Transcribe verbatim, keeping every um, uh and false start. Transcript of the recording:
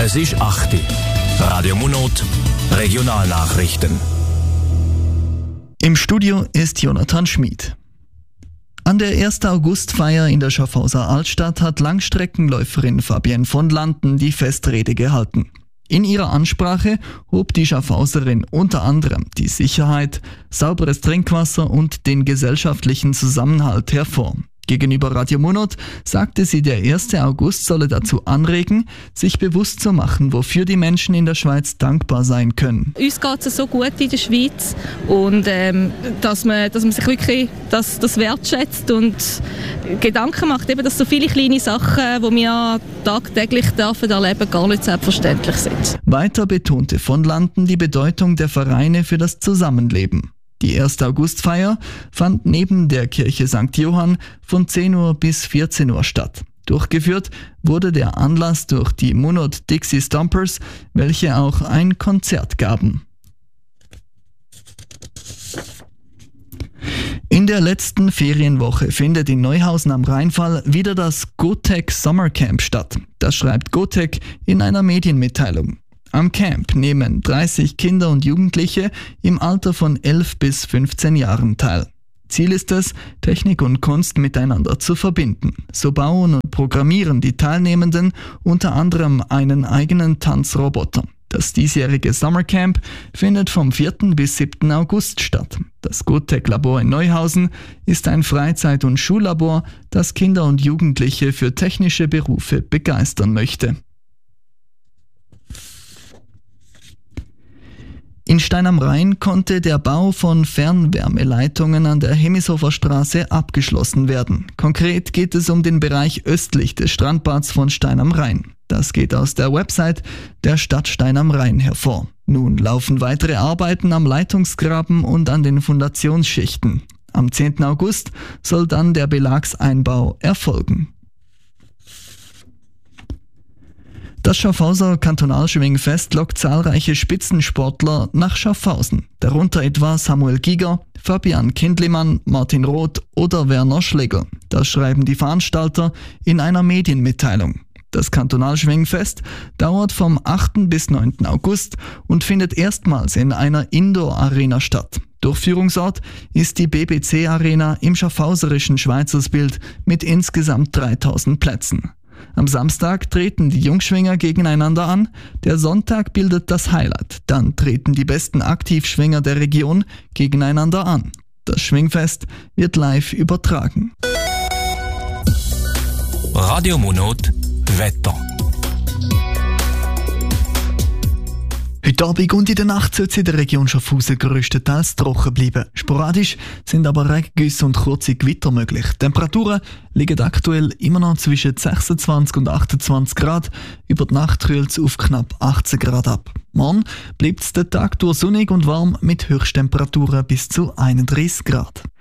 Es ist acht Uhr. Radio Munot, Regionalnachrichten. Im Studio ist Jonathan Schmid. An der ersten Augustfeier in der Schaffhauser Altstadt hat Langstreckenläuferin Fabienne von Landen die Festrede gehalten. In ihrer Ansprache hob die Schaffhauserin unter anderem die Sicherheit, sauberes Trinkwasser und den gesellschaftlichen Zusammenhalt hervor. Gegenüber Radio Munot sagte sie, der erste August solle dazu anregen, sich bewusst zu machen, wofür die Menschen in der Schweiz dankbar sein können. Uns geht es so gut in der Schweiz und ähm, dass, man, dass man sich wirklich das, das wertschätzt und Gedanken macht, eben, dass so viele kleine Sachen, die wir tagtäglich dürfen erleben, gar nicht selbstverständlich sind. Weiter betonte von Landen die Bedeutung der Vereine für das Zusammenleben. Die erste Augustfeier fand neben der Kirche Sankt Johann von zehn Uhr bis vierzehn Uhr statt. Durchgeführt wurde der Anlass durch die Munot Dixie Stompers, welche auch ein Konzert gaben. In der letzten Ferienwoche findet in Neuhausen am Rheinfall wieder das GoTech Summer Camp statt. Das schreibt GoTech in einer Medienmitteilung. Am Camp nehmen dreißig Kinder und Jugendliche im Alter von elf bis fünfzehn Jahren teil. Ziel ist es, Technik und Kunst miteinander zu verbinden. So bauen und programmieren die Teilnehmenden unter anderem einen eigenen Tanzroboter. Das diesjährige Summercamp findet vom vierten bis siebten August statt. Das GoTech-Labor in Neuhausen ist ein Freizeit- und Schullabor, das Kinder und Jugendliche für technische Berufe begeistern möchte. In Stein am Rhein konnte der Bau von Fernwärmeleitungen an der Hemmishofer Straße abgeschlossen werden. Konkret geht es um den Bereich östlich des Strandbads von Stein am Rhein. Das geht aus der Website der Stadt Stein am Rhein hervor. Nun laufen weitere Arbeiten am Leitungsgraben und an den Fundationsschichten. Am zehnten August soll dann der Belagseinbau erfolgen. Das Schaffhauser Kantonalschwingfest lockt zahlreiche Spitzensportler nach Schaffhausen, darunter etwa Samuel Giger, Fabian Kindlimann, Martin Roth oder Werner Schlegel. Das schreiben die Veranstalter in einer Medienmitteilung. Das Kantonalschwingfest dauert vom achten bis neunten August und findet erstmals in einer Indoor-Arena statt. Durchführungsort ist die B B C-Arena im schaffhauserischen Schweizersbild mit insgesamt dreitausend Plätzen. Am Samstag treten die Jungschwinger gegeneinander an, der Sonntag bildet das Highlight. Dann treten die besten Aktivschwinger der Region gegeneinander an. Das Schwingfest wird live übertragen. Radio Munot Wetter. Heute Abend und in der Nacht soll es in der Region Schaffhausen grösstenteils trocken bleiben. Sporadisch sind aber Regengüsse und kurze Gewitter möglich. Die Temperaturen liegen aktuell immer noch zwischen sechsundzwanzig und achtundzwanzig Grad. Über die Nacht kühlt es auf knapp achtzehn Grad ab. Morgen bleibt es den Tag durch sonnig und warm mit Höchsttemperaturen bis zu einunddreißig Grad.